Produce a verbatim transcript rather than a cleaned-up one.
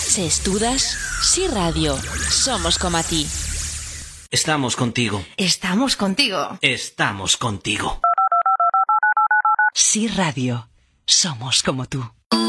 Se estudas, Si Radio. Somos como a ti. Estamos contigo. Estamos contigo. Estamos contigo. Si Radio. Somos como tú.